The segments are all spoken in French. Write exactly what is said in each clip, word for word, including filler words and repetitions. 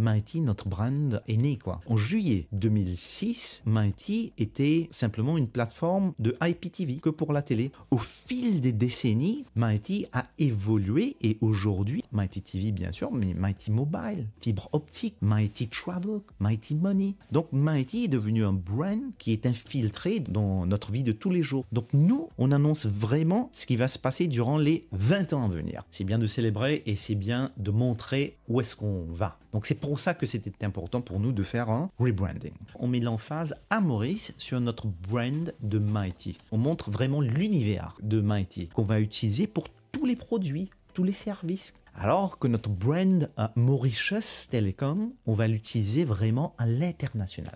Mighty, notre brand, est né, quoi. En juillet deux mille six, Mighty était simplement une plateforme de I P T V, que pour la télé. Au fil des décennies, Mighty a évolué et aujourd'hui, Mighty T V bien sûr, mais Mighty Mobile, fibre optique, Mighty Travel, Mighty Money. Donc Mighty est devenu un brand qui est infiltré dans notre vie de tous les jours. Donc nous, on annonce vraiment ce qui va se passer durant les vingt ans à venir. C'est bien de célébrer et c'est bien de montrer où est-ce qu'on va. Donc c'est pour ça que c'était important pour nous de faire un rebranding. On met l'emphase à Maurice sur notre brand de Mighty. On montre vraiment l'univers de Mighty qu'on va utiliser pour tous les produits, tous les services. Alors que notre brand à Mauritius Telecom, on va l'utiliser vraiment à l'international.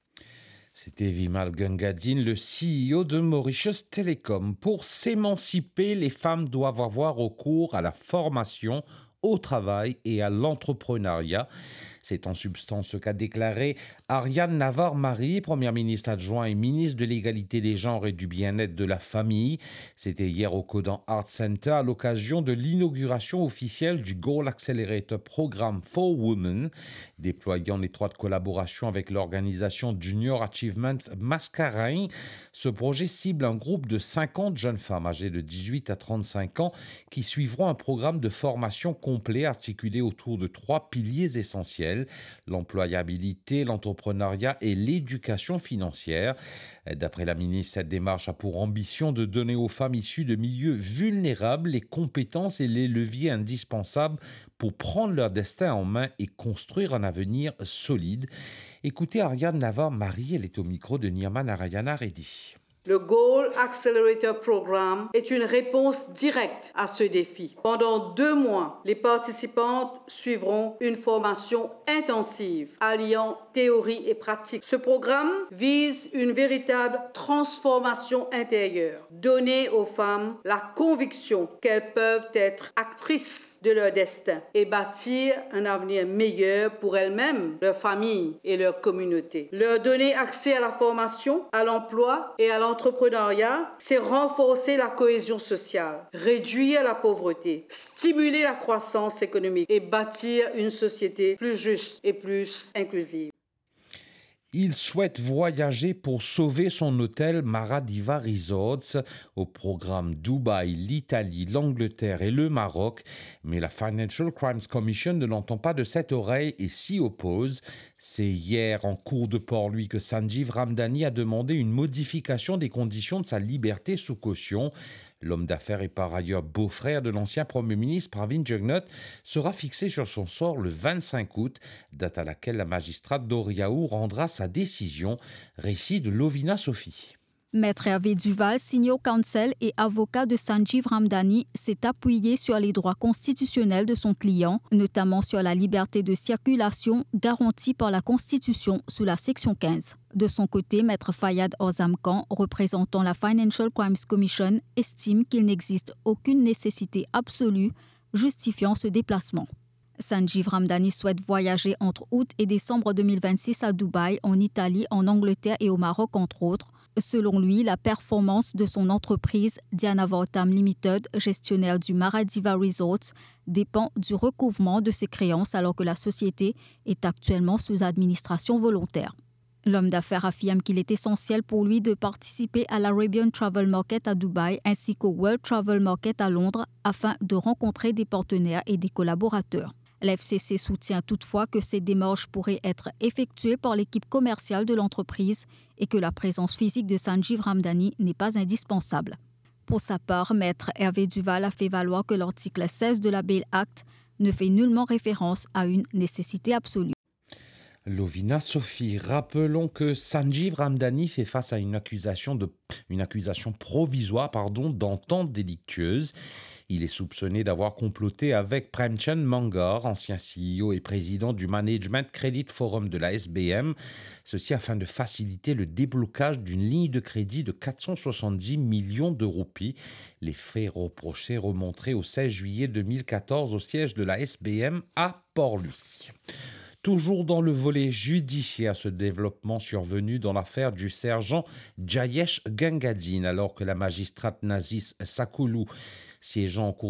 C'était Vimal Gangadine, le C E O de Mauritius Telecom. Pour s'émanciper, les femmes doivent avoir recours à la formation, au travail et à l'entrepreneuriat. C'est en substance ce qu'a déclaré Ariane Navarre-Marie, première ministre adjoint et ministre de l'égalité des genres et du bien-être de la famille. C'était hier au Codan Art Center à l'occasion de l'inauguration officielle du Goal Accelerator Programme for Women, déployant en étroite collaboration avec l'organisation Junior Achievement Mascareignes. Ce projet cible un groupe de cinquante jeunes femmes âgées de dix-huit à trente-cinq ans qui suivront un programme de formation complet articulé autour de trois piliers essentiels: l'employabilité, l'entrepreneuriat et l'éducation financière. D'après la ministre, cette démarche a pour ambition de donner aux femmes issues de milieux vulnérables les compétences et les leviers indispensables pour prendre leur destin en main et construire un avenir solide. Écoutez Ariane Navarre-Marie, elle est au micro de Nirman Narayana Reddy. Le Goal Accelerator Programme est une réponse directe à ce défi. Pendant deux mois, les participantes suivront une formation intensive alliant théorie et pratique. Ce programme vise une véritable transformation intérieure, donner aux femmes la conviction qu'elles peuvent être actrices de leur destin et bâtir un avenir meilleur pour elles-mêmes, leur famille et leur communauté. Leur donner accès à la formation, à l'emploi et à l'entrepreneuriat, c'est renforcer la cohésion sociale, réduire la pauvreté, stimuler la croissance économique et bâtir une société plus juste et plus inclusive. Il souhaite voyager pour sauver son hôtel Maradiva Resorts, au programme Dubaï, l'Italie, l'Angleterre et le Maroc. Mais la Financial Crimes Commission ne l'entend pas de cette oreille et s'y oppose. C'est hier, en cours de Port-Louis, que Sanjeev Ramdhani a demandé une modification des conditions de sa liberté sous caution. L'homme d'affaires et par ailleurs beau-frère de l'ancien Premier ministre Pravin Jugnauth sera fixé sur son sort le vingt-cinq août, date à laquelle la magistrate Doriaou rendra sa décision. Récit de Lovina Sophie. Maître Hervé Duval, senior counsel et avocat de Sanjeev Ramdhani, s'est appuyé sur les droits constitutionnels de son client, notamment sur la liberté de circulation garantie par la Constitution sous la section quinze. De son côté, Maître Fayad Orzamkan, représentant la Financial Crimes Commission, estime qu'il n'existe aucune nécessité absolue justifiant ce déplacement. Sanjeev Ramdhani souhaite voyager entre août et décembre deux mille vingt-six à Dubaï, en Italie, en Angleterre et au Maroc, entre autres. Selon lui, la performance de son entreprise Diana Vortam Limited, gestionnaire du Maradiva Resorts, dépend du recouvrement de ses créances alors que la société est actuellement sous administration volontaire. L'homme d'affaires affirme qu'il est essentiel pour lui de participer à l'Arabian Travel Market à Dubaï ainsi qu'au World Travel Market à Londres afin de rencontrer des partenaires et des collaborateurs. L'F C C soutient toutefois que ces démarches pourraient être effectuées par l'équipe commerciale de l'entreprise et que la présence physique de Sanjeev Ramdhani n'est pas indispensable. Pour sa part, Maître Hervé Duval a fait valoir que l'article seize de la Bail Act ne fait nullement référence à une nécessité absolue. Lovina Sophie, rappelons que Sanjeev Ramdhani fait face à une accusation, de, une accusation provisoire pardon, d'entente délictueuse. Il est soupçonné d'avoir comploté avec Premchand Mangar, ancien C E O et président du Management Credit Forum de la S B M, ceci afin de faciliter le déblocage d'une ligne de crédit de quatre cent soixante-dix millions de roupies. Les faits reprochés remonteraient au seize juillet deux mille quatorze au siège de la S B M à Port-Louis. Toujours dans le volet judiciaire, ce développement survenu dans l'affaire du sergent Jayesh Gangadine, alors que la magistrate Nazis Sakoulou, siégeant en cour